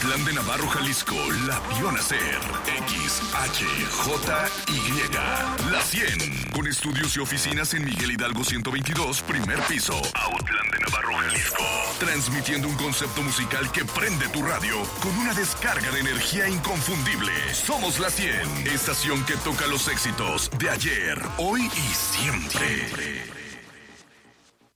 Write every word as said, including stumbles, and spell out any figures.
Autlán de Navarro, Jalisco, la vio nacer. X H J Y, La cien. Con estudios y oficinas en Miguel Hidalgo ciento veintidós, primer piso. Autlán de Navarro, Jalisco. Transmitiendo un concepto musical que prende tu radio con una descarga de energía inconfundible. Somos La cien, estación que toca los éxitos de ayer, hoy y siempre.